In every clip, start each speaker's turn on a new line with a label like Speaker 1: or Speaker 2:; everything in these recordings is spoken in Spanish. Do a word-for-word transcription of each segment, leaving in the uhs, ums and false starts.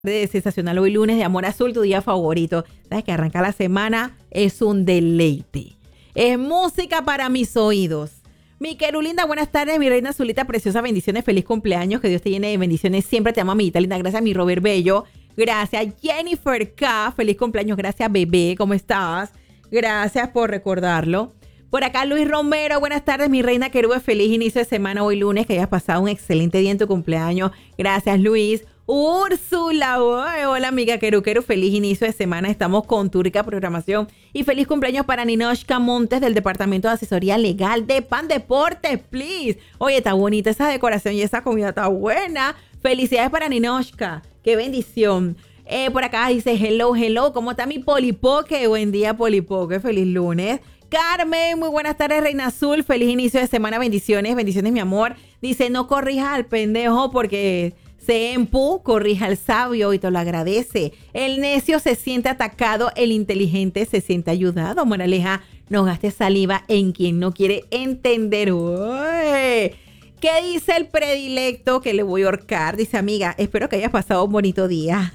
Speaker 1: De Sensacional hoy lunes de Amor Azul, tu día favorito. Sabes que arrancar la semana es un deleite. Es música para mis oídos. Mi querulinda, buenas tardes, mi reina azulita preciosa, bendiciones, feliz cumpleaños, que Dios te llene de bendiciones, siempre te amo, amiguita linda, gracias mi Robert Bello, gracias Jennifer K, feliz cumpleaños, gracias bebé, ¿cómo estás? Gracias por recordarlo. Por acá Luis Romero, buenas tardes, mi reina querube, feliz inicio de semana hoy lunes, que hayas pasado un excelente día en tu cumpleaños, gracias Luis. Úrsula, hola amiga Queru Queru, feliz inicio de semana, estamos con tu rica programación y feliz cumpleaños para Ninoshka Montes del Departamento de Asesoría Legal de Pan Deportes, please. Oye, está bonita esa decoración y esa comida está buena. Felicidades para Ninoshka, qué bendición. Eh, por acá dice hello, hello, ¿cómo está mi Polipoque? Buen día Polipoque, feliz lunes. Carmen, muy buenas tardes, Reina Azul, feliz inicio de semana, bendiciones, bendiciones mi amor. Dice, no corrijas al pendejo porque... Se empu, corrija al sabio y te lo agradece. El necio se siente atacado, el inteligente se siente ayudado. Moraleja, no gastes saliva en quien no quiere entender. Uy. ¿Qué dice el predilecto que le voy a ahorcar? Dice, amiga, espero que hayas pasado un bonito día.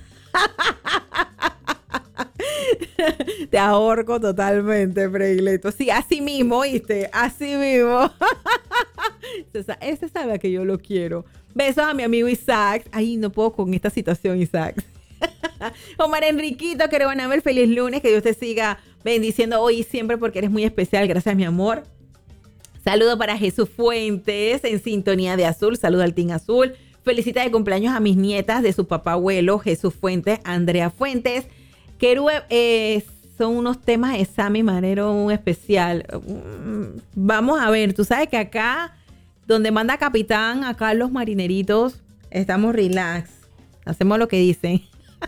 Speaker 1: Te ahorco totalmente, predilecto. Sí, así mismo, ¿viste? Así mismo. Ese sabe que yo lo quiero. Besos a mi amigo Isaac. Ay, no puedo con esta situación, Isaac. Omar Enriquito, que van a ver, feliz lunes. Que Dios te siga bendiciendo hoy y siempre porque eres muy especial. Gracias, mi amor. Saludo para Jesús Fuentes en sintonía de azul. Saludo al Team Azul. Felicita de cumpleaños a mis nietas de su papá abuelo, Jesús Fuentes, Andrea Fuentes. Querube, eh, son unos temas de Sammy Manero un especial. Vamos a ver, tú sabes que acá... Donde manda capitán, acá los marineritos, estamos relax. Hacemos lo que dicen.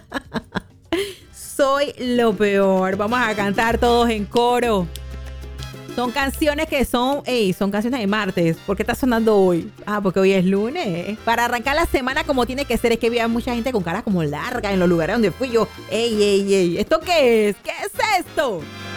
Speaker 1: Soy lo peor. Vamos a cantar todos en coro. Son canciones que son, hey, son canciones de martes. ¿Por qué está sonando hoy? Ah, porque hoy es lunes. Para arrancar la semana como tiene que ser. Es que había mucha gente con caras como largas en los lugares donde fui yo. Ey, ey, ey. ¿Esto qué es? ¿Qué es esto?